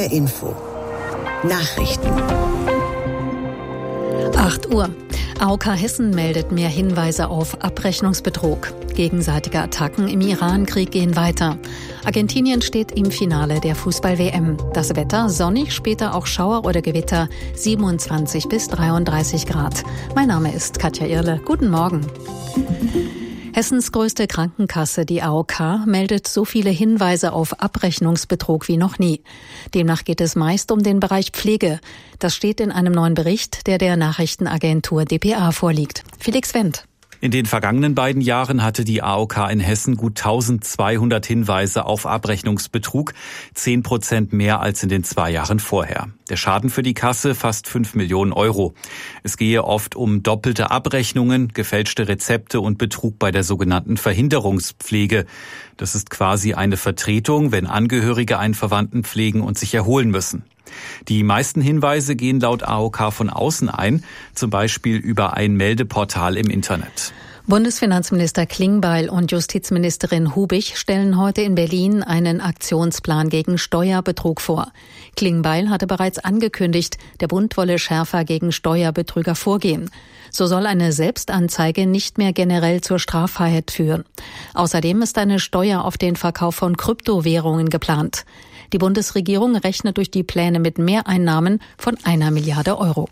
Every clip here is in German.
HR Info. Nachrichten. 8 Uhr. AOK Hessen meldet mehr Hinweise auf Abrechnungsbetrug. Gegenseitige Attacken im Iran-Krieg gehen weiter. Argentinien steht im Finale der Fußball-WM. Das Wetter sonnig, später auch Schauer oder Gewitter, 27 bis 33 Grad. Mein Name ist Katja Irle. Guten Morgen. Hessens größte Krankenkasse, die AOK, meldet so viele Hinweise auf Abrechnungsbetrug wie noch nie. Demnach geht es meist um den Bereich Pflege. Das steht in einem neuen Bericht, der Nachrichtenagentur dpa vorliegt. Felix Wendt. In den vergangenen beiden Jahren hatte die AOK in Hessen gut 1200 Hinweise auf Abrechnungsbetrug, 10% mehr als in den 2 Jahren vorher. Der Schaden für die Kasse fast 5 Millionen Euro. Es gehe oft um doppelte Abrechnungen, gefälschte Rezepte und Betrug bei der sogenannten Verhinderungspflege. Das ist quasi eine Vertretung, wenn Angehörige einen Verwandten pflegen und sich erholen müssen. Die meisten Hinweise gehen laut AOK von außen ein, zum Beispiel über ein Meldeportal im Internet. Bundesfinanzminister Klingbeil und Justizministerin Hubig stellen heute in Berlin einen Aktionsplan gegen Steuerbetrug vor. Klingbeil hatte bereits angekündigt, der Bund wolle schärfer gegen Steuerbetrüger vorgehen. So soll eine Selbstanzeige nicht mehr generell zur Straffreiheit führen. Außerdem ist eine Steuer auf den Verkauf von Kryptowährungen geplant. Die Bundesregierung rechnet durch die Pläne mit Mehreinnahmen von 1 Milliarde Euro.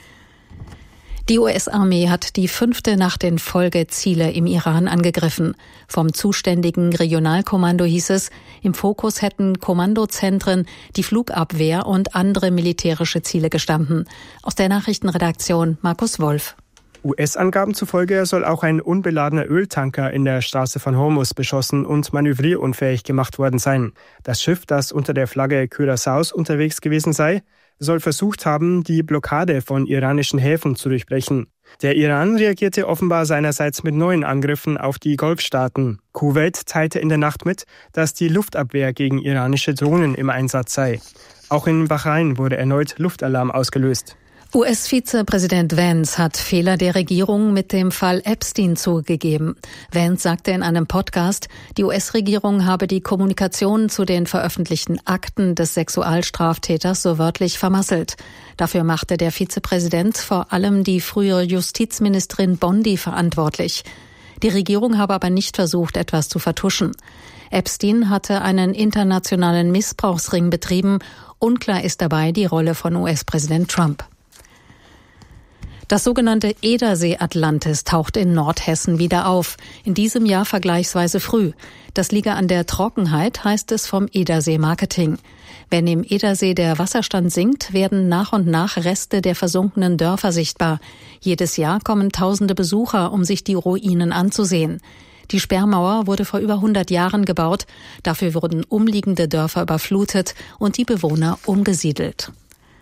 Die US-Armee hat die 5. Nacht in Folge Ziele im Iran angegriffen. Vom zuständigen Regionalkommando hieß es, im Fokus hätten Kommandozentren, die Flugabwehr und andere militärische Ziele gestanden. Aus der Nachrichtenredaktion Markus Wolf. US-Angaben zufolge soll auch ein unbeladener Öltanker in der Straße von Hormuz beschossen und manövrierunfähig gemacht worden sein. Das Schiff, das unter der Flagge Curaçaos unterwegs gewesen sei, soll versucht haben, die Blockade von iranischen Häfen zu durchbrechen. Der Iran reagierte offenbar seinerseits mit neuen Angriffen auf die Golfstaaten. Kuwait teilte in der Nacht mit, dass die Luftabwehr gegen iranische Drohnen im Einsatz sei. Auch in Bahrain wurde erneut Luftalarm ausgelöst. US-Vizepräsident Vance hat Fehler der Regierung mit dem Fall Epstein zugegeben. Vance sagte in einem Podcast, die US-Regierung habe die Kommunikation zu den veröffentlichten Akten des Sexualstraftäters so wörtlich vermasselt. Dafür machte der Vizepräsident vor allem die frühere Justizministerin Bondi verantwortlich. Die Regierung habe aber nicht versucht, etwas zu vertuschen. Epstein hatte einen internationalen Missbrauchsring betrieben. Unklar ist dabei die Rolle von US-Präsident Trump. Das sogenannte Edersee Atlantis taucht in Nordhessen wieder auf. In diesem Jahr vergleichsweise früh. Das liege an der Trockenheit, heißt es vom Edersee Marketing. Wenn im Edersee der Wasserstand sinkt, werden nach und nach Reste der versunkenen Dörfer sichtbar. Jedes Jahr kommen tausende Besucher, um sich die Ruinen anzusehen. Die Sperrmauer wurde vor über 100 Jahren gebaut. Dafür wurden umliegende Dörfer überflutet und die Bewohner umgesiedelt.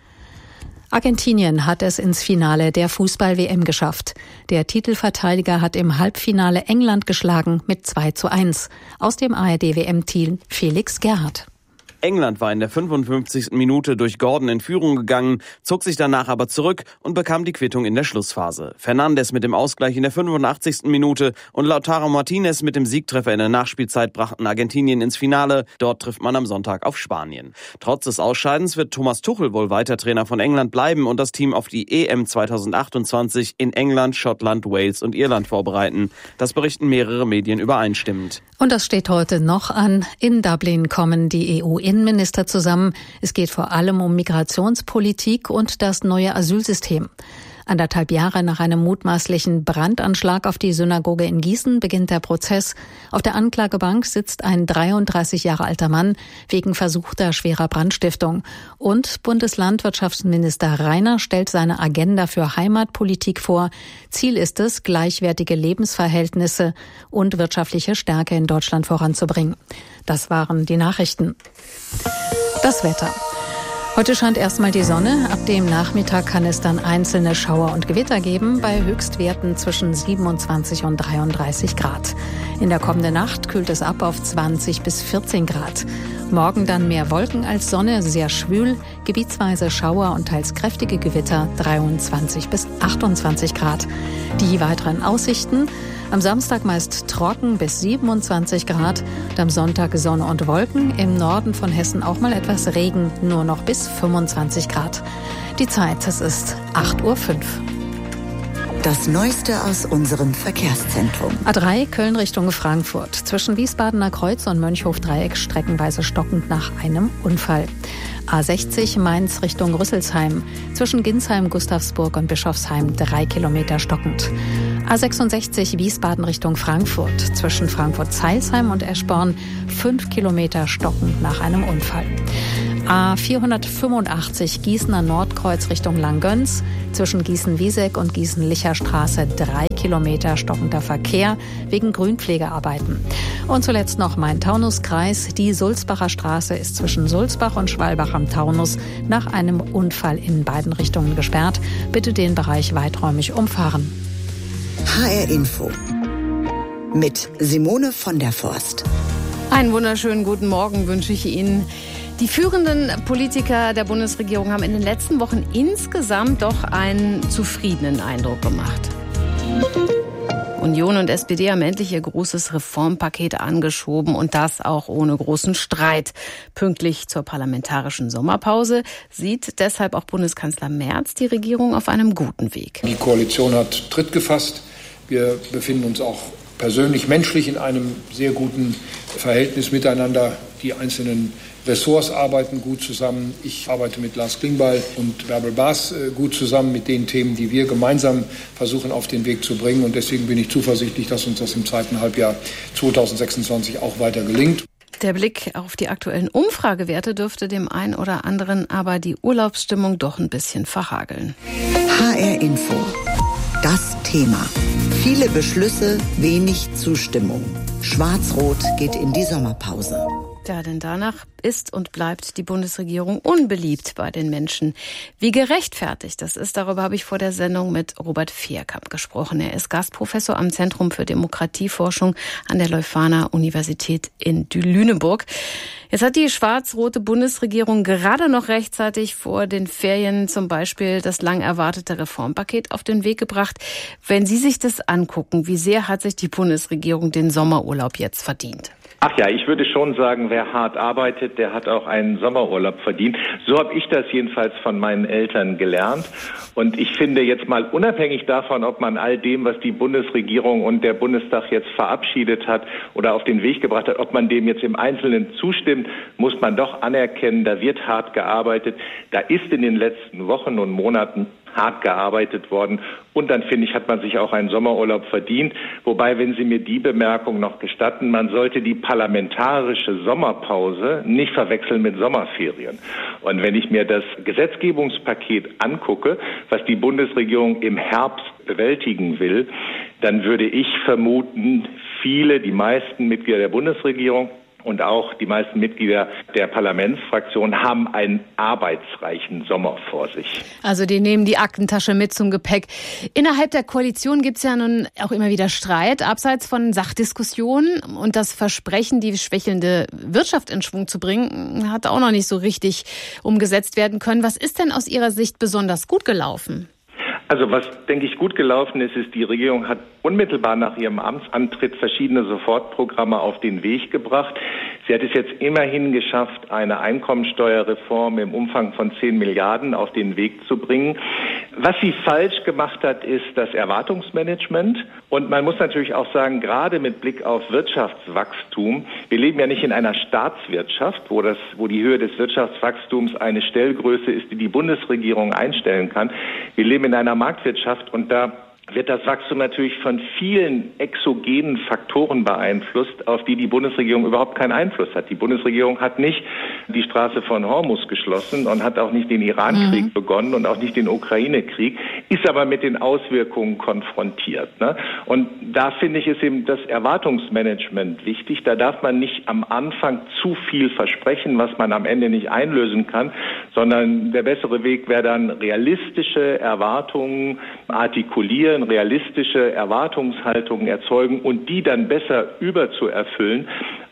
Argentinien hat es ins Finale der Fußball-WM geschafft. Der Titelverteidiger hat im Halbfinale England geschlagen mit 2:1. Aus dem ARD-WM-Team Felix Gerhardt. England war in der 55. Minute durch Gordon in Führung gegangen, zog sich danach aber zurück und bekam die Quittung in der Schlussphase. Fernandes mit dem Ausgleich in der 85. Minute und Lautaro Martinez mit dem Siegtreffer in der Nachspielzeit brachten Argentinien ins Finale. Dort trifft man am Sonntag auf Spanien. Trotz des Ausscheidens wird Thomas Tuchel wohl weiter Trainer von England bleiben und das Team auf die EM 2028 in England, Schottland, Wales und Irland vorbereiten. Das berichten mehrere Medien übereinstimmend. Und das steht heute noch an. In Dublin kommen die EU-Innenminister zusammen. Es geht vor allem um Migrationspolitik und das neue Asylsystem. 1,5 Jahre nach einem mutmaßlichen Brandanschlag auf die Synagoge in Gießen beginnt der Prozess. Auf der Anklagebank sitzt ein 33 Jahre alter Mann wegen versuchter schwerer Brandstiftung. Und Bundeslandwirtschaftsminister Reiner stellt seine Agenda für Heimatpolitik vor. Ziel ist es, gleichwertige Lebensverhältnisse und wirtschaftliche Stärke in Deutschland voranzubringen. Das waren die Nachrichten. Das Wetter. Heute scheint erstmal die Sonne. Ab dem Nachmittag kann es dann einzelne Schauer und Gewitter geben, bei Höchstwerten zwischen 27 und 33 Grad. In der kommenden Nacht kühlt es ab auf 20 bis 14 Grad. Morgen dann mehr Wolken als Sonne, sehr schwül, gebietsweise Schauer und teils kräftige Gewitter, 23 bis 28 Grad. Die weiteren Aussichten: Am Samstag meist trocken bis 27 Grad. Und am Sonntag Sonne und Wolken. Im Norden von Hessen auch mal etwas Regen, nur noch bis 25 Grad. Die Zeit, es ist 8:05 Uhr. Das Neueste aus unserem Verkehrszentrum. A3 Köln Richtung Frankfurt. Zwischen Wiesbadener Kreuz und Mönchhof-Dreieck streckenweise stockend nach einem Unfall. A60 Mainz Richtung Rüsselsheim. Zwischen Ginsheim, Gustavsburg und Bischofsheim 3 Kilometer stockend. A66 Wiesbaden Richtung Frankfurt. Zwischen Frankfurt-Zeilsheim und Eschborn 5 Kilometer stockend nach einem Unfall. A485 Gießener Nordkreuz Richtung Langgöns. Zwischen Gießen-Wieseck und Gießen-Licher-Straße 3 Kilometer stockender Verkehr wegen Grünpflegearbeiten. Und zuletzt noch Main-Taunus-Kreis. Die Sulzbacher Straße ist zwischen Sulzbach und Schwalbach am Taunus nach einem Unfall in beiden Richtungen gesperrt. Bitte den Bereich weiträumig umfahren. HR Info mit Simone von der Forst. Einen wunderschönen guten Morgen wünsche ich Ihnen. Die führenden Politiker der Bundesregierung haben in den letzten Wochen insgesamt doch einen zufriedenen Eindruck gemacht. Union und SPD haben endlich ihr großes Reformpaket angeschoben und das auch ohne großen Streit. Pünktlich zur parlamentarischen Sommerpause sieht deshalb auch Bundeskanzler Merz die Regierung auf einem guten Weg. Die Koalition hat Tritt gefasst. Wir befinden uns auch persönlich, menschlich in einem sehr guten Verhältnis miteinander. Die einzelnen Ressorts arbeiten gut zusammen. Ich arbeite mit Lars Klingbeil und Bärbel Baas gut zusammen mit den Themen, die wir gemeinsam versuchen auf den Weg zu bringen. Und deswegen bin ich zuversichtlich, dass uns das im zweiten Halbjahr 2026 auch weiter gelingt. Der Blick auf die aktuellen Umfragewerte dürfte dem einen oder anderen aber die Urlaubsstimmung doch ein bisschen verhageln. HR Info. Das Thema. Viele Beschlüsse, wenig Zustimmung. Schwarz-Rot geht in die Sommerpause. Ja, denn danach ist und bleibt die Bundesregierung unbeliebt bei den Menschen. Wie gerechtfertigt das ist, darüber habe ich vor der Sendung mit Robert Vierkamp gesprochen. Er ist Gastprofessor am Zentrum für Demokratieforschung an der Leuphana Universität in Lüneburg. Jetzt hat die schwarz-rote Bundesregierung gerade noch rechtzeitig vor den Ferien zum Beispiel das lang erwartete Reformpaket auf den Weg gebracht. Wenn Sie sich das angucken, wie sehr hat sich die Bundesregierung den Sommerurlaub jetzt verdient? Ach ja, ich würde schon sagen, wer hart arbeitet, der hat auch einen Sommerurlaub verdient. So habe ich das jedenfalls von meinen Eltern gelernt. Und ich finde jetzt mal unabhängig davon, ob man all dem, was die Bundesregierung und der Bundestag jetzt verabschiedet hat oder auf den Weg gebracht hat, ob man dem jetzt im Einzelnen zustimmt, muss man doch anerkennen, da wird hart gearbeitet. Da ist in den letzten Wochen und Monaten hart gearbeitet worden. Und dann, finde ich, hat man sich auch einen Sommerurlaub verdient. Wobei, wenn Sie mir die Bemerkung noch gestatten, man sollte die parlamentarische Sommerpause nicht verwechseln mit Sommerferien. Und wenn ich mir das Gesetzgebungspaket angucke, was die Bundesregierung im Herbst bewältigen will, dann würde ich vermuten, die meisten Mitglieder der Bundesregierung und auch die meisten Mitglieder der Parlamentsfraktion haben einen arbeitsreichen Sommer vor sich. Also die nehmen die Aktentasche mit zum Gepäck. Innerhalb der Koalition gibt es ja nun auch immer wieder Streit, abseits von Sachdiskussionen. Und das Versprechen, die schwächelnde Wirtschaft in Schwung zu bringen, hat auch noch nicht so richtig umgesetzt werden können. Was ist denn aus Ihrer Sicht besonders gut gelaufen? Also was, denke ich, gut gelaufen ist, die Regierung hat unmittelbar nach ihrem Amtsantritt verschiedene Sofortprogramme auf den Weg gebracht. Sie hat es jetzt immerhin geschafft, eine Einkommensteuerreform im Umfang von 10 Milliarden auf den Weg zu bringen. Was sie falsch gemacht hat, ist das Erwartungsmanagement. Und man muss natürlich auch sagen, gerade mit Blick auf Wirtschaftswachstum, wir leben ja nicht in einer Staatswirtschaft, wo die Höhe des Wirtschaftswachstums eine Stellgröße ist, die die Bundesregierung einstellen kann. Wir leben in einer Marktwirtschaft und da wird das Wachstum natürlich von vielen exogenen Faktoren beeinflusst, auf die Bundesregierung überhaupt keinen Einfluss hat. Die Bundesregierung hat nicht die Straße von Hormuz geschlossen und hat auch nicht den Iran-Krieg begonnen und auch nicht den Ukraine-Krieg, ist aber mit den Auswirkungen konfrontiert. Ne? Und da finde ich, ist eben das Erwartungsmanagement wichtig. Da darf man nicht am Anfang zu viel versprechen, was man am Ende nicht einlösen kann, sondern der bessere Weg wäre dann, realistische Erwartungen artikulieren, realistische Erwartungshaltungen erzeugen und die dann besser überzuerfüllen,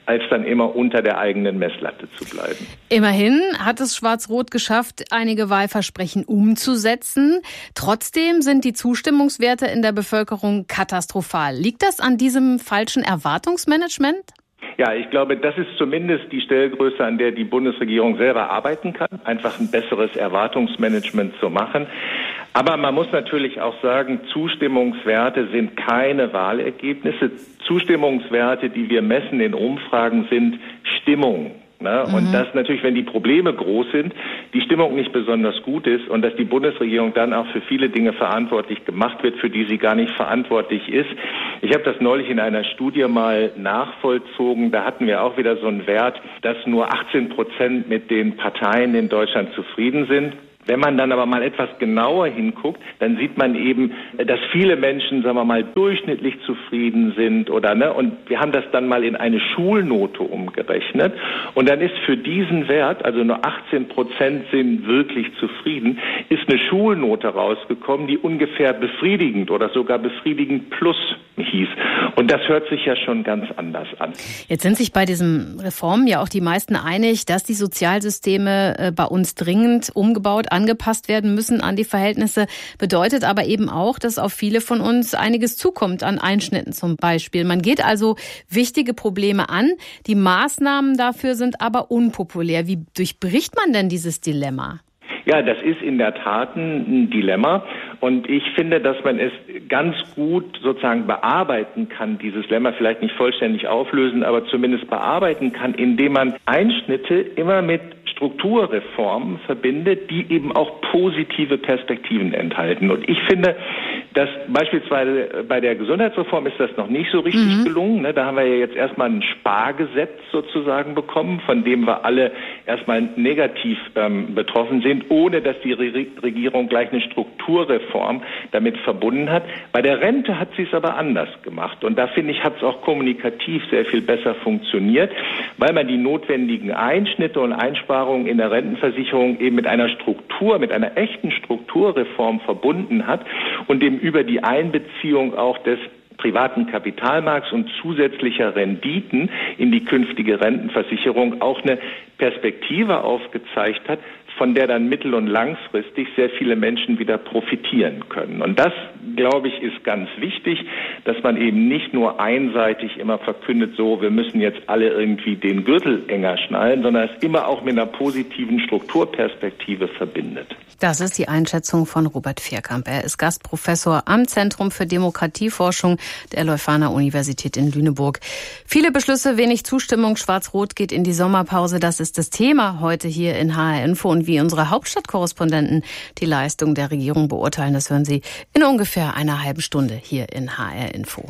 als dann immer unter der eigenen Messlatte zu bleiben. Immerhin hat es Schwarz-Rot geschafft, einige Wahlversprechen umzusetzen. Trotzdem sind die Zustimmungswerte in der Bevölkerung katastrophal. Liegt das an diesem falschen Erwartungsmanagement? Ja, ich glaube, das ist zumindest die Stellgröße, an der die Bundesregierung selber arbeiten kann, einfach ein besseres Erwartungsmanagement zu machen. Aber man muss natürlich auch sagen, Zustimmungswerte sind keine Wahlergebnisse. Zustimmungswerte, die wir messen in Umfragen, sind Stimmung. Und dass natürlich, wenn die Probleme groß sind, die Stimmung nicht besonders gut ist und dass die Bundesregierung dann auch für viele Dinge verantwortlich gemacht wird, für die sie gar nicht verantwortlich ist. Ich habe das neulich in einer Studie mal nachvollzogen. Da hatten wir auch wieder so einen Wert, dass nur 18% mit den Parteien in Deutschland zufrieden sind. Wenn man dann aber mal etwas genauer hinguckt, dann sieht man eben, dass viele Menschen, sagen wir mal, durchschnittlich zufrieden sind und wir haben das dann mal in eine Schulnote umgerechnet und dann ist für diesen Wert, also nur 18% sind wirklich zufrieden, ist eine Schulnote rausgekommen, die ungefähr befriedigend oder sogar befriedigend plus hieß. Und das hört sich ja schon ganz anders an. Jetzt sind sich bei diesen Reformen ja auch die meisten einig, dass die Sozialsysteme bei uns dringend umgebaut, angepasst werden müssen an die Verhältnisse, bedeutet aber eben auch, dass auf viele von uns einiges zukommt an Einschnitten zum Beispiel. Man geht also wichtige Probleme an, die Maßnahmen dafür sind aber unpopulär. Wie durchbricht man denn dieses Dilemma? Ja, das ist in der Tat ein Dilemma und ich finde, dass man es ganz gut sozusagen bearbeiten kann, dieses Dilemma vielleicht nicht vollständig auflösen, aber zumindest bearbeiten kann, indem man Einschnitte immer mit Strukturreformen verbindet, die eben auch positive Perspektiven enthalten. Und ich finde, dass beispielsweise bei der Gesundheitsreform ist das noch nicht so richtig gelungen. Da haben wir ja jetzt erstmal ein Spargesetz sozusagen bekommen, von dem wir alle erstmal negativ betroffen sind, ohne dass die Regierung gleich eine Strukturreform damit verbunden hat. Bei der Rente hat sie es aber anders gemacht. Und da finde ich, hat es auch kommunikativ sehr viel besser funktioniert, weil man die notwendigen Einschnitte und Einsparungen in der Rentenversicherung eben mit einer Struktur, mit einer echten Strukturreform verbunden hat und eben über die Einbeziehung auch des privaten Kapitalmarkts und zusätzlicher Renditen in die künftige Rentenversicherung auch eine Perspektive aufgezeigt hat, von der dann mittel- und langfristig sehr viele Menschen wieder profitieren können. Und das, glaube ich, ist ganz wichtig, dass man eben nicht nur einseitig immer verkündet, so, wir müssen jetzt alle irgendwie den Gürtel enger schnallen, sondern es immer auch mit einer positiven Strukturperspektive verbindet. Das ist die Einschätzung von Robert Vierkamp. Er ist Gastprofessor am Zentrum für Demokratieforschung der Leuphana-Universität in Lüneburg. Viele Beschlüsse, wenig Zustimmung. Schwarz-Rot geht in die Sommerpause. Das ist das Thema heute hier in HR Info. Und wie unsere Hauptstadtkorrespondenten die Leistung der Regierung beurteilen, das hören Sie in ungefähr einer halben Stunde hier in HR Info.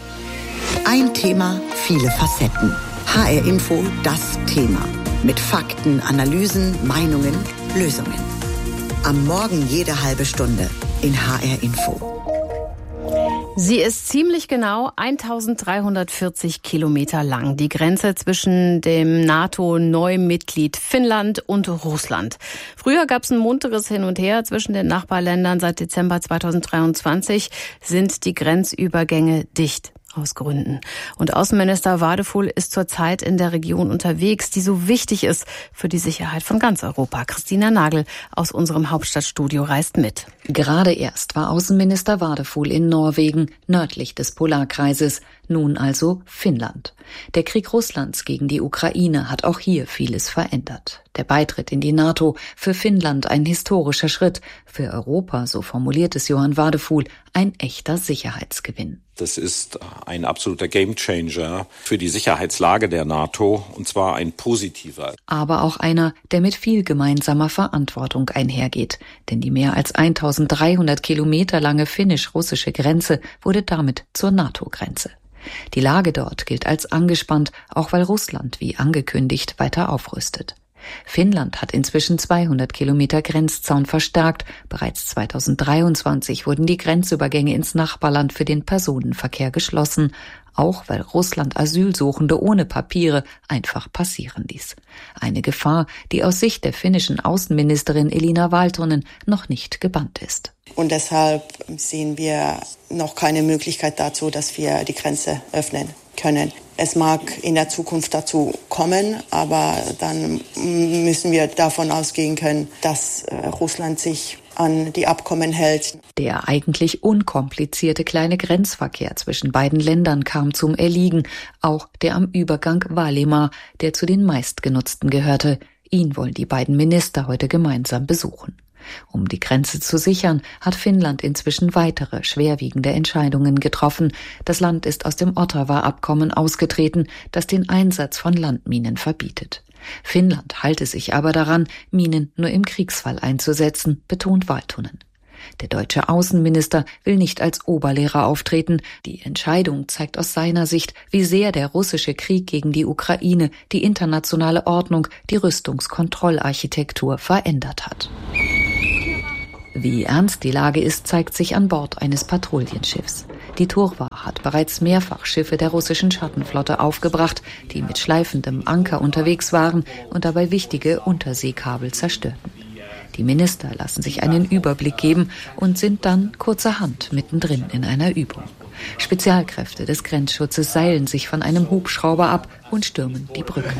Ein Thema, viele Facetten. HR Info, das Thema. Mit Fakten, Analysen, Meinungen, Lösungen. Am Morgen jede halbe Stunde in HR Info. Sie ist ziemlich genau 1340 Kilometer lang, die Grenze zwischen dem NATO-Neumitglied Finnland und Russland. Früher gab es ein munteres Hin und Her zwischen den Nachbarländern. Seit Dezember 2023 sind die Grenzübergänge dicht. Aus Gründen. Und Außenminister Wadefuhl ist zurzeit in der Region unterwegs, die so wichtig ist für die Sicherheit von ganz Europa. Christina Nagel aus unserem Hauptstadtstudio reist mit. Gerade erst war Außenminister Wadefuhl in Norwegen, nördlich des Polarkreises. Nun also Finnland. Der Krieg Russlands gegen die Ukraine hat auch hier vieles verändert. Der Beitritt in die NATO, für Finnland ein historischer Schritt, für Europa, so formuliert es Johann Wadefuhl, ein echter Sicherheitsgewinn. Das ist ein absoluter Gamechanger für die Sicherheitslage der NATO, und zwar ein positiver. Aber auch einer, der mit viel gemeinsamer Verantwortung einhergeht. Denn die mehr als 1300 Kilometer lange finnisch-russische Grenze wurde damit zur NATO-Grenze. Die Lage dort gilt als angespannt, auch weil Russland, wie angekündigt, weiter aufrüstet. Finnland hat inzwischen 200 Kilometer Grenzzaun verstärkt. Bereits 2023 wurden die Grenzübergänge ins Nachbarland für den Personenverkehr geschlossen, auch weil Russland Asylsuchende ohne Papiere einfach passieren ließ. Eine Gefahr, die aus Sicht der finnischen Außenministerin Elina Valtonen noch nicht gebannt ist. Und deshalb sehen wir noch keine Möglichkeit dazu, dass wir die Grenze öffnen können. Es mag in der Zukunft dazu kommen, aber dann müssen wir davon ausgehen können, dass Russland sich an die Abkommen hält. Der eigentlich unkomplizierte kleine Grenzverkehr zwischen beiden Ländern kam zum Erliegen, auch der am Übergang Vaalimaa, der zu den meistgenutzten gehörte. Ihn wollen die beiden Minister heute gemeinsam besuchen. Um die Grenze zu sichern, hat Finnland inzwischen weitere schwerwiegende Entscheidungen getroffen. Das Land ist aus dem Ottawa-Abkommen ausgetreten, das den Einsatz von Landminen verbietet. Finnland halte sich aber daran, Minen nur im Kriegsfall einzusetzen, betont Valtonen. Der deutsche Außenminister will nicht als Oberlehrer auftreten. Die Entscheidung zeigt aus seiner Sicht, wie sehr der russische Krieg gegen die Ukraine die internationale Ordnung, die Rüstungskontrollarchitektur verändert hat. Wie ernst die Lage ist, zeigt sich an Bord eines Patrouillenschiffs. Die Turwa hat bereits mehrfach Schiffe der russischen Schattenflotte aufgebracht, die mit schleifendem Anker unterwegs waren und dabei wichtige Unterseekabel zerstörten. Die Minister lassen sich einen Überblick geben und sind dann kurzerhand mittendrin in einer Übung. Spezialkräfte des Grenzschutzes seilen sich von einem Hubschrauber ab und stürmen die Brücke.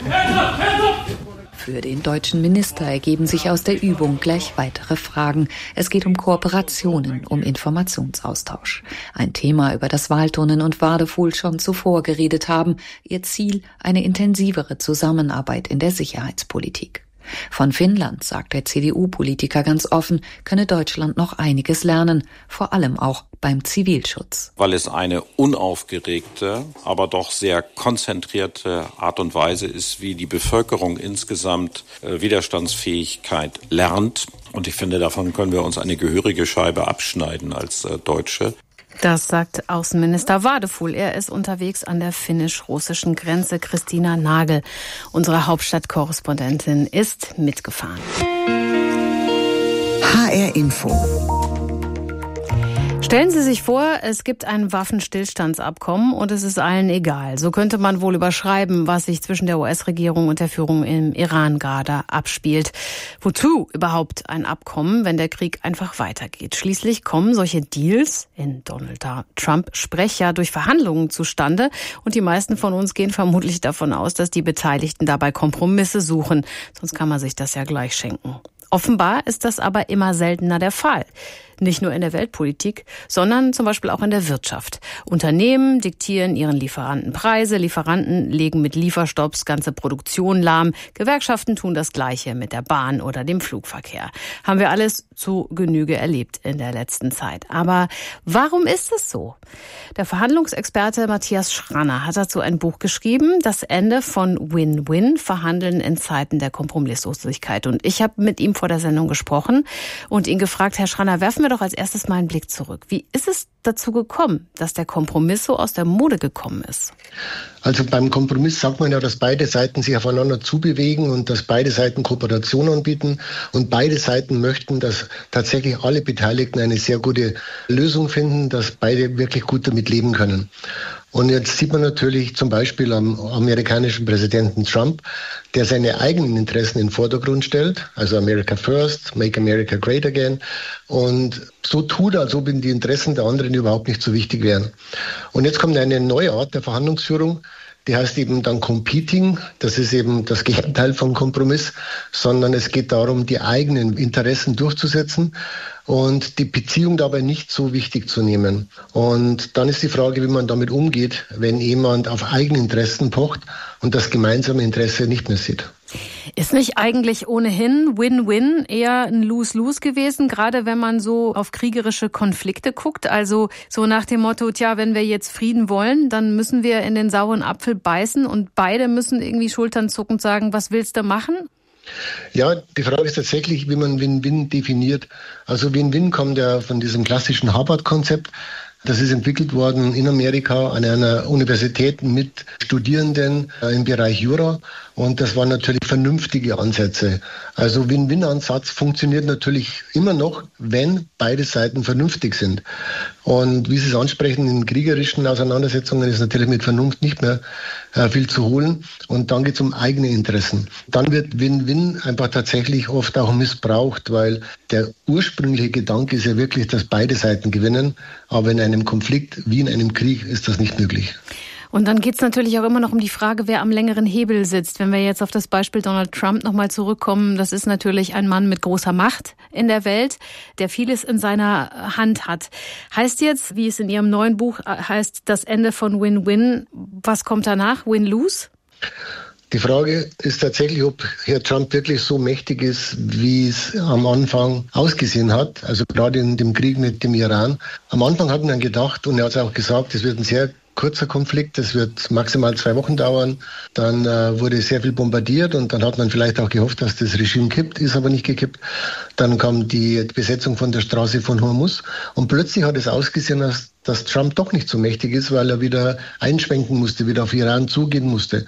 Für den deutschen Minister ergeben sich aus der Übung gleich weitere Fragen. Es geht um Kooperationen, um Informationsaustausch. Ein Thema, über das Valtonen und Wadefuhl schon zuvor geredet haben. Ihr Ziel, eine intensivere Zusammenarbeit in der Sicherheitspolitik. Von Finnland, sagt der CDU-Politiker ganz offen, könne Deutschland noch einiges lernen, vor allem auch beim Zivilschutz. Weil es eine unaufgeregte, aber doch sehr konzentrierte Art und Weise ist, wie die Bevölkerung insgesamt Widerstandsfähigkeit lernt. Und ich finde, davon können wir uns eine gehörige Scheibe abschneiden als Deutsche. Das sagt Außenminister Wadefuhl. Er ist unterwegs an der finnisch-russischen Grenze. Christina Nagel, unsere Hauptstadtkorrespondentin, ist mitgefahren. HR Info. Stellen Sie sich vor, es gibt ein Waffenstillstandsabkommen und es ist allen egal. So könnte man wohl überschreiben, was sich zwischen der US-Regierung und der Führung im Iran gerade abspielt. Wozu überhaupt ein Abkommen, wenn der Krieg einfach weitergeht? Schließlich kommen solche Deals in Donald Trump-Sprech ja durch Verhandlungen zustande und die meisten von uns gehen vermutlich davon aus, dass die Beteiligten dabei Kompromisse suchen. Sonst kann man sich das ja gleich schenken. Offenbar ist das aber immer seltener der Fall. Nicht nur in der Weltpolitik, sondern zum Beispiel auch in der Wirtschaft. Unternehmen diktieren ihren Lieferanten Preise, Lieferanten legen mit Lieferstopps ganze Produktion lahm, Gewerkschaften tun das Gleiche mit der Bahn oder dem Flugverkehr. Haben wir alles zu Genüge erlebt in der letzten Zeit. Aber warum ist es so? Der Verhandlungsexperte Matthias Schranner hat dazu ein Buch geschrieben, Das Ende von Win-Win, Verhandeln in Zeiten der Kompromisslosigkeit. Und ich habe mit ihm vor der Sendung gesprochen und ihn gefragt, Herr Schranner, werfen wir doch als erstes mal einen Blick zurück. Wie ist es dazu gekommen, dass der Kompromiss so aus der Mode gekommen ist? Also beim Kompromiss sagt man ja, dass beide Seiten sich aufeinander zubewegen und dass beide Seiten Kooperation anbieten und beide Seiten möchten, dass tatsächlich alle Beteiligten eine sehr gute Lösung finden, dass beide wirklich gut damit leben können. Und jetzt sieht man natürlich zum Beispiel am amerikanischen Präsidenten Trump, der seine eigenen Interessen in den Vordergrund stellt, also America First, Make America Great Again, und so tut, als ob ihm die Interessen der anderen überhaupt nicht so wichtig wären. Und jetzt kommt eine neue Art der Verhandlungsführung, die heißt eben dann Competing, das ist eben das Gegenteil von Kompromiss, sondern es geht darum, die eigenen Interessen durchzusetzen und die Beziehung dabei nicht so wichtig zu nehmen. Und dann ist die Frage, wie man damit umgeht, wenn jemand auf eigene Interessen pocht und das gemeinsame Interesse nicht mehr sieht. Ist nicht eigentlich ohnehin Win-Win eher ein Lose-Lose gewesen, gerade wenn man so auf kriegerische Konflikte guckt? Also so nach dem Motto, tja, wenn wir jetzt Frieden wollen, dann müssen wir in den sauren Apfel beißen und beide müssen irgendwie schulternzuckend sagen, was willst du machen? Ja, die Frage ist tatsächlich, wie man Win-Win definiert. Also Win-Win kommt ja von diesem klassischen Harvard-Konzept. Das ist entwickelt worden in Amerika an einer Universität mit Studierenden im Bereich Jura. Und das waren natürlich vernünftige Ansätze. Also Win-Win-Ansatz funktioniert natürlich immer noch, wenn beide Seiten vernünftig sind. Und wie Sie es ansprechen, in kriegerischen Auseinandersetzungen ist natürlich mit Vernunft nicht mehr viel zu holen. Und dann geht es um eigene Interessen. Dann wird Win-Win einfach tatsächlich oft auch missbraucht, weil der ursprüngliche Gedanke ist ja wirklich, dass beide Seiten gewinnen. Aber in einem Konflikt wie in einem Krieg ist das nicht möglich. Und dann geht es natürlich auch immer noch um die Frage, wer am längeren Hebel sitzt. Wenn wir jetzt auf das Beispiel Donald Trump nochmal zurückkommen, das ist natürlich ein Mann mit großer Macht in der Welt, der vieles in seiner Hand hat. Heißt jetzt, wie es in Ihrem neuen Buch heißt, das Ende von Win-Win. Was kommt danach? Win-Lose? Die Frage ist tatsächlich, ob Herr Trump wirklich so mächtig ist, wie es am Anfang ausgesehen hat. Also gerade in dem Krieg mit dem Iran. Am Anfang hat man gedacht, und er hat es auch gesagt, es wird ein sehr kurzer Konflikt, das wird maximal 2 Wochen dauern. Dann wurde sehr viel bombardiert und dann hat man vielleicht auch gehofft, dass das Regime kippt, ist aber nicht gekippt. Dann kam die Besetzung von der Straße von Hormuz und plötzlich hat es ausgesehen, dass Trump doch nicht so mächtig ist, weil er wieder einschwenken musste, wieder auf Iran zugehen musste.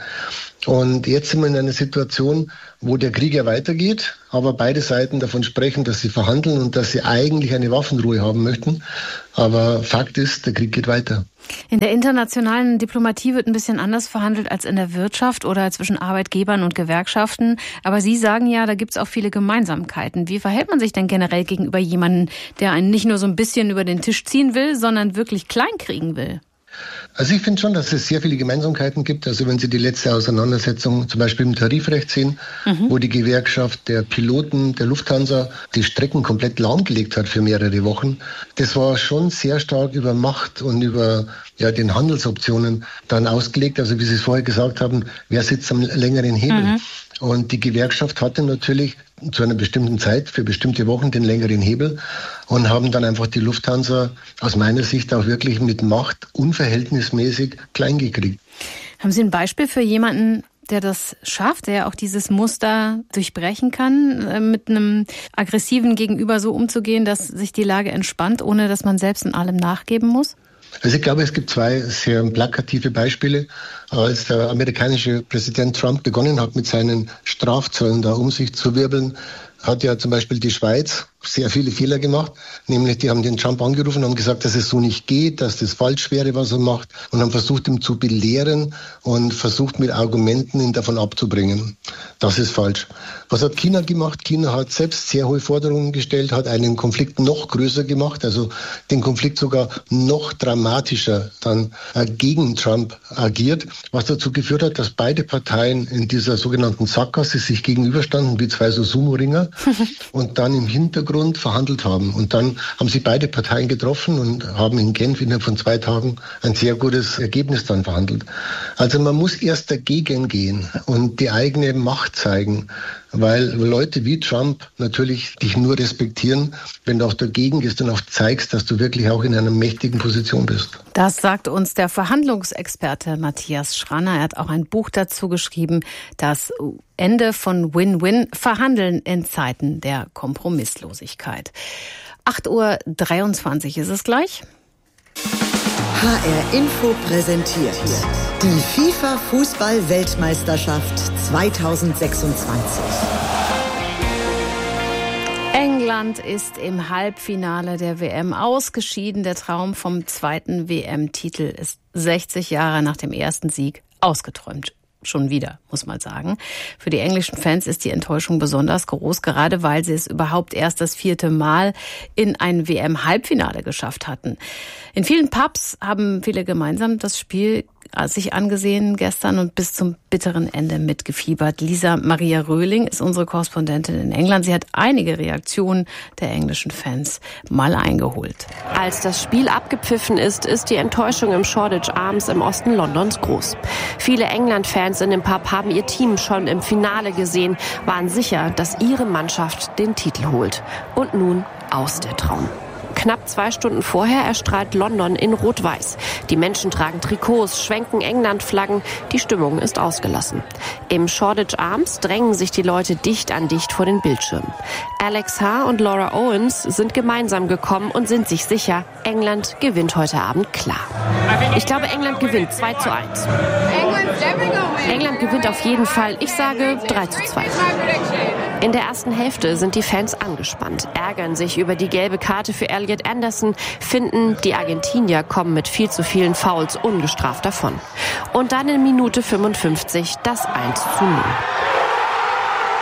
Und jetzt sind wir in einer Situation, wo der Krieg ja weitergeht, aber beide Seiten davon sprechen, dass sie verhandeln und dass sie eigentlich eine Waffenruhe haben möchten. Aber Fakt ist, der Krieg geht weiter. In der internationalen Diplomatie wird ein bisschen anders verhandelt als in der Wirtschaft oder zwischen Arbeitgebern und Gewerkschaften. Aber Sie sagen ja, da gibt es auch viele Gemeinsamkeiten. Wie verhält man sich denn generell gegenüber jemandem, der einen nicht nur so ein bisschen über den Tisch ziehen will, sondern wirklich kleinkriegen will? Also ich finde schon, dass es sehr viele Gemeinsamkeiten gibt. Also wenn Sie die letzte Auseinandersetzung zum Beispiel im Tarifrecht sehen, wo die Gewerkschaft der Piloten der Lufthansa die Strecken komplett lahmgelegt hat für mehrere Wochen, das war schon sehr stark über Macht und über den Handelsoptionen dann ausgelegt. Also wie Sie es vorher gesagt haben, wer sitzt am längeren Hebel? Und die Gewerkschaft hatte natürlich zu einer bestimmten Zeit für bestimmte Wochen den längeren Hebel und haben dann einfach die Lufthansa aus meiner Sicht auch wirklich mit Macht unverhältnismäßig klein gekriegt. Haben Sie ein Beispiel für jemanden, der das schafft, der auch dieses Muster durchbrechen kann, mit einem aggressiven Gegenüber so umzugehen, dass sich die Lage entspannt, ohne dass man selbst in allem nachgeben muss? Also ich glaube, es gibt 2 sehr plakative Beispiele. Als der amerikanische Präsident Trump begonnen hat, mit seinen Strafzöllen da um sich zu wirbeln, hat ja zum Beispiel die Schweiz sehr viele Fehler gemacht. Nämlich, die haben den Trump angerufen und haben gesagt, dass es so nicht geht, dass das falsch wäre, was er macht. Und haben versucht, ihn zu belehren und versucht, mit Argumenten ihn davon abzubringen. Das ist falsch. Was hat China gemacht? China hat selbst sehr hohe Forderungen gestellt, hat einen Konflikt noch größer gemacht, also den Konflikt sogar noch dramatischer dann gegen Trump agiert, was dazu geführt hat, dass beide Parteien in dieser sogenannten Sackgasse sich gegenüberstanden, wie 2 so Sumo-Ringer, und dann im Hintergrund verhandelt haben. Und dann haben sie beide Parteien getroffen und haben in Genf innerhalb von 2 Tagen ein sehr gutes Ergebnis dann verhandelt. Also man muss erst dagegen gehen und die eigene Macht zeigen, weil Leute wie Trump natürlich dich nur respektieren, wenn du auch dagegen gehst und auch zeigst, dass du wirklich auch in einer mächtigen Position bist. Das sagt uns der Verhandlungsexperte Matthias Schranner. Er hat auch ein Buch dazu geschrieben, das Ende von Win-Win, Verhandeln in Zeiten der Kompromisslosigkeit. 8:23 Uhr ist es gleich. HR Info präsentiert die FIFA-Fußball-Weltmeisterschaft 2026. England ist im Halbfinale der WM ausgeschieden. Der Traum vom 2. WM-Titel ist 60 Jahre nach dem ersten Sieg ausgeträumt. Schon wieder, muss man sagen. Für die englischen Fans ist die Enttäuschung besonders groß, gerade weil sie es überhaupt erst das 4. Mal in ein WM-Halbfinale geschafft hatten. In vielen Pubs haben viele gemeinsam das Spiel sich angesehen gestern und bis zum bitteren Ende mitgefiebert. Lisa Maria Röhling ist unsere Korrespondentin in England. Sie hat einige Reaktionen der englischen Fans mal eingeholt. Als das Spiel abgepfiffen ist, ist die Enttäuschung im Shoreditch Arms im Osten Londons groß. Viele England-Fans in dem Pub haben ihr Team schon im Finale gesehen, waren sicher, dass ihre Mannschaft den Titel holt. Und nun aus der Traum. Knapp 2 Stunden vorher erstrahlt London in Rot-Weiß. Die Menschen tragen Trikots, schwenken England-Flaggen. Die Stimmung ist ausgelassen. Im Shoreditch Arms drängen sich die Leute dicht an dicht vor den Bildschirmen. Alex Haar und Laura Owens sind gemeinsam gekommen und sind sich sicher, England gewinnt heute Abend klar. Ich glaube, England gewinnt 2:1. England gewinnt auf jeden Fall. Ich sage 3:2. In der ersten Hälfte sind die Fans angespannt, ärgern sich über die gelbe Karte für Elliot Anderson, finden, die Argentinier kommen mit viel zu vielen Fouls ungestraft davon. Und dann in Minute 55 das 1:0.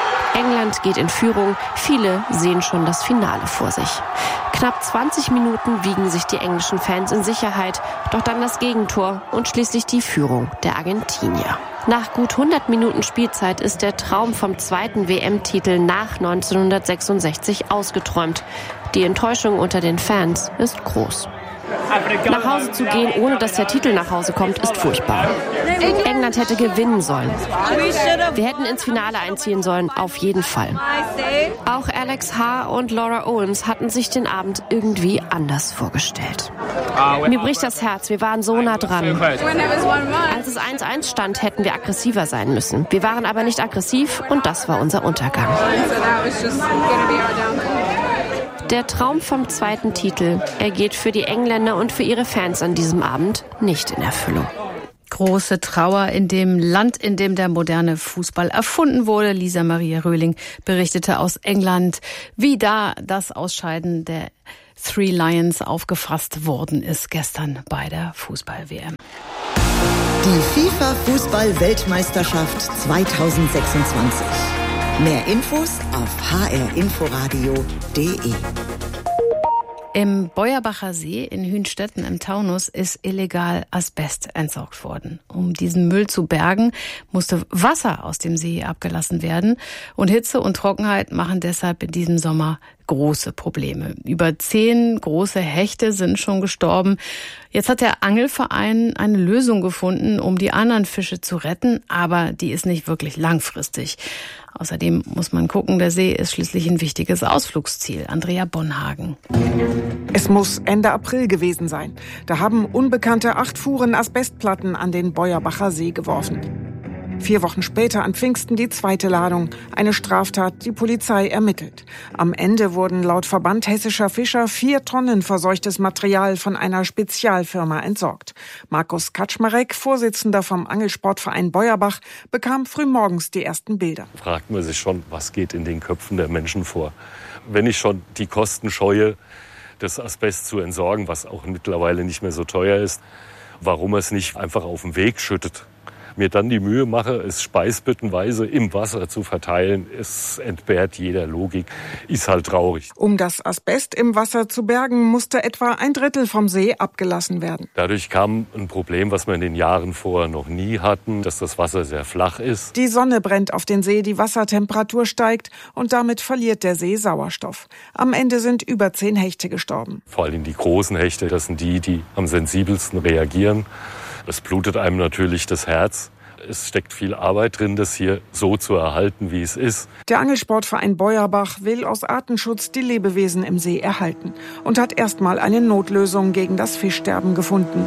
England geht in Führung. Viele sehen schon das Finale vor sich. Knapp 20 Minuten wiegen sich die englischen Fans in Sicherheit. Doch dann das Gegentor und schließlich die Führung der Argentinier. Nach gut 100 Minuten Spielzeit ist der Traum vom zweiten WM-Titel nach 1966 ausgeträumt. Die Enttäuschung unter den Fans ist groß. Nach Hause zu gehen, ohne dass der Titel nach Hause kommt, ist furchtbar. England hätte gewinnen sollen. Wir hätten ins Finale einziehen sollen, auf jeden Fall. Auch Alex Haar und Laura Owens hatten sich den Abend irgendwie anders vorgestellt. Mir bricht das Herz, wir waren so nah dran. Als es 1-1 stand, hätten wir aggressiver sein müssen. Wir waren aber nicht aggressiv und das war unser Untergang. Der Traum vom zweiten Titel, er geht für die Engländer und für ihre Fans an diesem Abend nicht in Erfüllung. Große Trauer in dem Land, in dem der moderne Fußball erfunden wurde. Lisa Maria Röhling berichtete aus England, wie da das Ausscheiden der Three Lions aufgefasst worden ist gestern bei der Fußball-WM. Die FIFA-Fußball-Weltmeisterschaft 2026. Mehr Infos auf hrinforadio.de. Im Beuerbacher See in Hünstetten im Taunus ist illegal Asbest entsorgt worden. Um diesen Müll zu bergen, musste Wasser aus dem See abgelassen werden. Und Hitze und Trockenheit machen deshalb in diesem Sommer große Probleme. Über 10 große Hechte sind schon gestorben. Jetzt hat der Angelverein eine Lösung gefunden, um die anderen Fische zu retten, aber die ist nicht wirklich langfristig. Außerdem muss man gucken, der See ist schließlich ein wichtiges Ausflugsziel. Andrea Bonhagen. Es muss Ende April gewesen sein. Da haben Unbekannte 8 Fuhren Asbestplatten an den Beuerbacher See geworfen. 4 Wochen später an Pfingsten die zweite Ladung. Eine Straftat, die Polizei ermittelt. Am Ende wurden laut Verband Hessischer Fischer 4 Tonnen verseuchtes Material von einer Spezialfirma entsorgt. Markus Kaczmarek, Vorsitzender vom Angelsportverein Beuerbach, bekam frühmorgens die ersten Bilder. Fragt man sich schon, was geht in den Köpfen der Menschen vor? Wenn ich schon die Kosten scheue, das Asbest zu entsorgen, was auch mittlerweile nicht mehr so teuer ist, warum es nicht einfach auf den Weg schüttet? Mir dann die Mühe mache, es speisbüttenweise im Wasser zu verteilen, es entbehrt jeder Logik, ist halt traurig. Um das Asbest im Wasser zu bergen, musste etwa 1/3 vom See abgelassen werden. Dadurch kam ein Problem, was wir in den Jahren vorher noch nie hatten, dass das Wasser sehr flach ist. Die Sonne brennt auf den See, die Wassertemperatur steigt und damit verliert der See Sauerstoff. Am Ende sind über 10 Hechte gestorben. Vor allem die großen Hechte, das sind die, die am sensibelsten reagieren. Es blutet einem natürlich das Herz. Es steckt viel Arbeit drin, das hier so zu erhalten, wie es ist. Der Angelsportverein Beuerbach will aus Artenschutz die Lebewesen im See erhalten und hat erstmal eine Notlösung gegen das Fischsterben gefunden.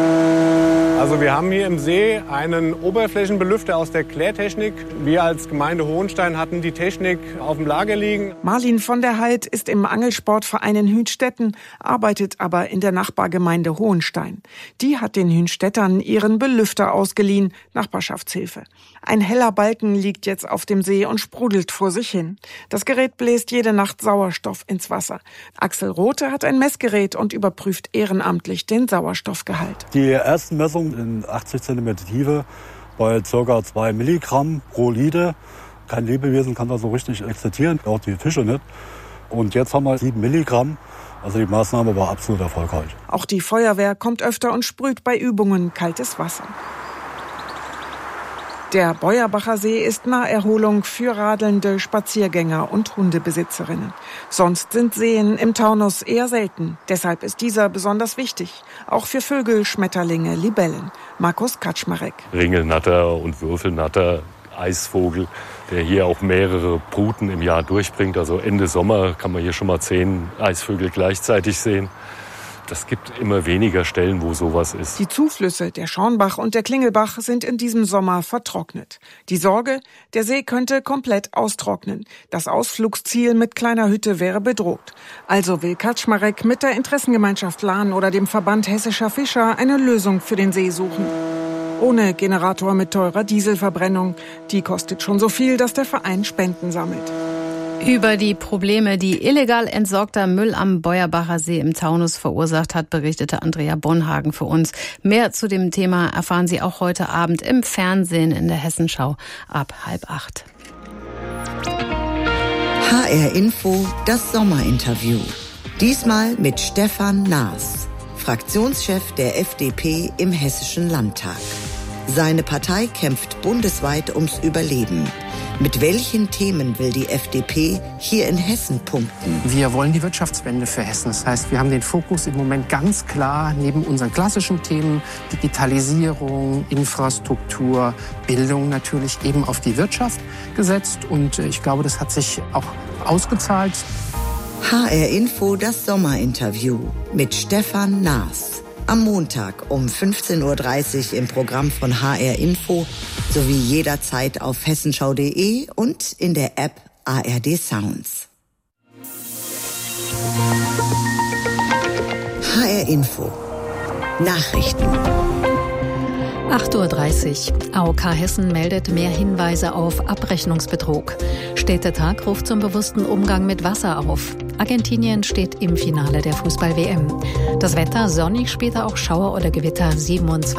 Also wir haben hier im See einen Oberflächenbelüfter aus der Klärtechnik. Wir als Gemeinde Hohenstein hatten die Technik auf dem Lager liegen. Marlin von der Heid ist im Angelsportverein in Hünstetten, arbeitet aber in der Nachbargemeinde Hohenstein. Die hat den Hünstettern ihren Belüfter ausgeliehen, Nachbarschaftshilfe. Ein heller Balken liegt jetzt auf dem See und sprudelt vor sich hin. Das Gerät bläst jede Nacht Sauerstoff ins Wasser. Axel Rothe hat ein Messgerät und überprüft ehrenamtlich den Sauerstoffgehalt. Die ersten Messungen in 80 cm Tiefe bei ca. 2 Milligramm pro Liter. Kein Lebewesen kann da so richtig existieren, auch die Fische nicht. Und jetzt haben wir 7 Milligramm. Also die Maßnahme war absolut erfolgreich. Auch die Feuerwehr kommt öfter und sprüht bei Übungen kaltes Wasser. Der Beuerbacher See ist Naherholung für radelnde Spaziergänger und Hundebesitzerinnen. Sonst sind Seen im Taunus eher selten. Deshalb ist dieser besonders wichtig. Auch für Vögel, Schmetterlinge, Libellen. Markus Kaczmarek. Ringelnatter und Würfelnatter, Eisvogel, der hier auch mehrere Bruten im Jahr durchbringt. Also Ende Sommer kann man hier schon mal 10 Eisvögel gleichzeitig sehen. Das gibt immer weniger Stellen, wo sowas ist. Die Zuflüsse, der Schornbach und der Klingelbach, sind in diesem Sommer vertrocknet. Die Sorge, der See könnte komplett austrocknen. Das Ausflugsziel mit kleiner Hütte wäre bedroht. Also will Kaczmarek mit der Interessengemeinschaft Lahn oder dem Verband Hessischer Fischer eine Lösung für den See suchen. Ohne Generator mit teurer Dieselverbrennung. Die kostet schon so viel, dass der Verein Spenden sammelt. Über die Probleme, die illegal entsorgter Müll am Beuerbacher See im Taunus verursacht hat, berichtete Andrea Bonhagen für uns. Mehr zu dem Thema erfahren Sie auch heute Abend im Fernsehen in der Hessenschau ab 7:30. HR Info, das Sommerinterview. Diesmal mit Stefan Naas, Fraktionschef der FDP im Hessischen Landtag. Seine Partei kämpft bundesweit ums Überleben. Mit welchen Themen will die FDP hier in Hessen punkten? Wir wollen die Wirtschaftswende für Hessen. Das heißt, wir haben den Fokus im Moment ganz klar neben unseren klassischen Themen Digitalisierung, Infrastruktur, Bildung natürlich eben auf die Wirtschaft gesetzt. Und ich glaube, das hat sich auch ausgezahlt. HR Info, das Sommerinterview mit Stefan Naas. Am Montag um 15.30 Uhr im Programm von HR Info sowie jederzeit auf hessenschau.de und in der App ARD Sounds. HR Info. Nachrichten. 8.30 Uhr. AOK Hessen meldet mehr Hinweise auf Abrechnungsbetrug. Städtetag ruft zum bewussten Umgang mit Wasser auf. Argentinien steht im Finale der Fußball-WM. Das Wetter sonnig, später auch Schauer oder Gewitter 27.